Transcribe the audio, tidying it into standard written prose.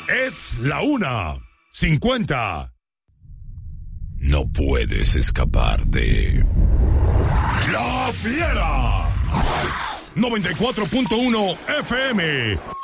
Es la 1:50. No puedes escapar de La Fiera. 94.1 FM.